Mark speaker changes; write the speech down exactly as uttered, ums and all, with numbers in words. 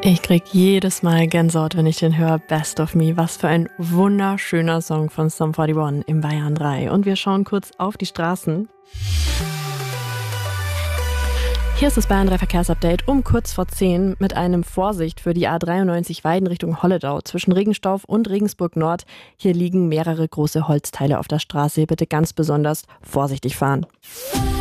Speaker 1: Ich krieg jedes Mal Gänsehaut, wenn ich den höre. Best of Me. Was für ein wunderschöner Song von Sum einundvierzig im Bayern drei. Und wir schauen kurz auf die Straßen. Hier ist das Bayern drei Verkehrsupdate um kurz vor zehn mit einem Vorsicht für die A dreiundneunzig Weiden Richtung Holledau zwischen Regenstauf und Regensburg Nord. Hier liegen mehrere große Holzteile auf der Straße. Bitte ganz besonders vorsichtig fahren.